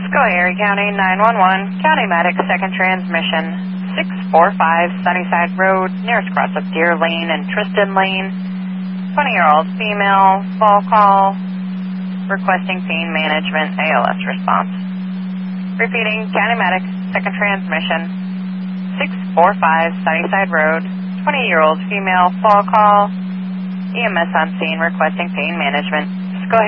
Schoharie County 911, County Medic, second transmission, 645 Sunnyside Road, nearest cross of Deer Lane and Tristan Lane. 20-year-old female, fall call, requesting pain management, ALS response. Repeating, County Medic, second transmission, 645 Sunnyside Road, 20-year-old female, fall call, EMS on scene requesting pain management.